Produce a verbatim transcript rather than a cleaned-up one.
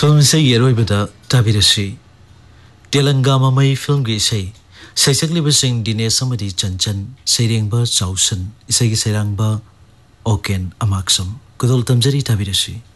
Film से येरोइबदा ताबिरसी तेलंगा ममई film की इसे सैसकलिबसिंग दिनेश अमदी चंचन सैरेंबा चाउसन इसे की सैरांबा ओकेन अमाक्सम कुदोल तमजरी ताबिरसी।